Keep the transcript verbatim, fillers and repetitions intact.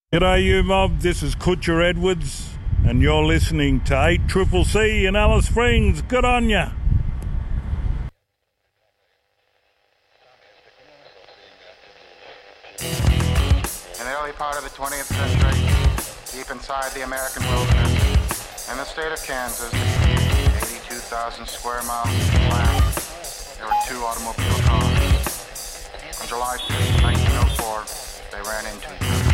G'day you mob, this is Kutcher Edwards and you're listening to eight C C C in Alice Springs. Good on ya! In the early part of the twentieth century, deep inside the American wilderness, in the state of Kansas, eighty-two thousand square miles of land, there were two automobile cars. On July fifth, nineteen oh four, they ran into each other.